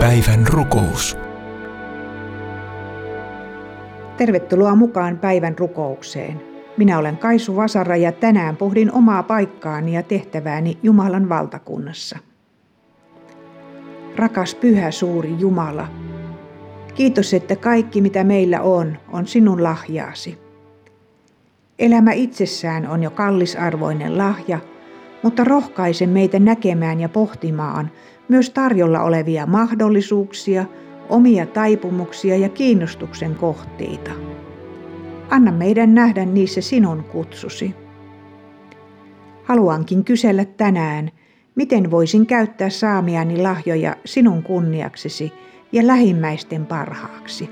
Päivän rukous. Tervetuloa mukaan päivän rukoukseen. Minä olen Kaisu Vasara ja tänään pohdin omaa paikkaani ja tehtävääni Jumalan valtakunnassa. Rakas pyhä suuri Jumala, kiitos, että kaikki mitä meillä on sinun lahjaasi. Elämä itsessään on jo kallisarvoinen lahja, mutta rohkaise meitä näkemään ja pohtimaan myös tarjolla olevia mahdollisuuksia, omia taipumuksia ja kiinnostuksen kohteita. Anna meidän nähdä niissä sinun kutsusi. Haluankin kysellä tänään, miten voisin käyttää saamiani lahjoja sinun kunniaksesi ja lähimmäisten parhaaksi.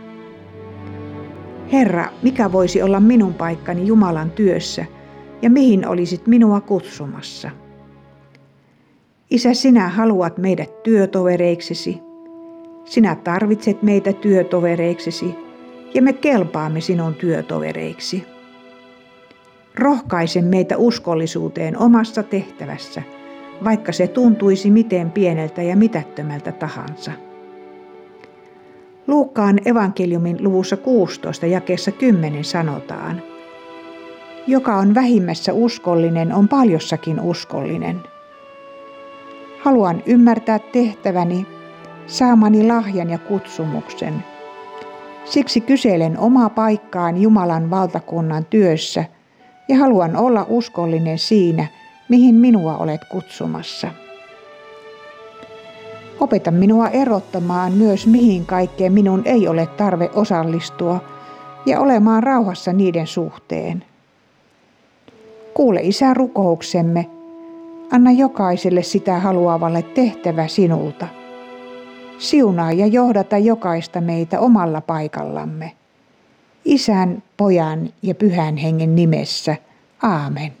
Herra, mikä voisi olla minun paikkani Jumalan työssä ja mihin olisit minua kutsumassa? Isä, sinä haluat meidät työtovereiksesi. Sinä tarvitset meitä työtovereiksesi ja me kelpaamme sinun työtovereiksi. Rohkaise meitä uskollisuuteen omassa tehtävässä, vaikka se tuntuisi miten pieneltä ja mitättömältä tahansa. Luukkaan evankeliumin luvussa 16 jakeessa 10 sanotaan: joka on vähimmässä uskollinen, on paljossakin uskollinen. Haluan ymmärtää tehtäväni, saamani lahjan ja kutsumuksen. Siksi kyselen omaa paikkaan Jumalan valtakunnan työssä ja haluan olla uskollinen siinä, mihin minua olet kutsumassa. Opeta minua erottamaan myös, mihin kaikkeen minun ei ole tarve osallistua ja olemaan rauhassa niiden suhteen. Kuule, Isä, rukouksemme. Anna jokaiselle sitä haluavalle tehtävä sinulta. Siunaa ja johdata jokaista meitä omalla paikallamme. Isän, Pojan ja Pyhän Hengen nimessä. Aamen.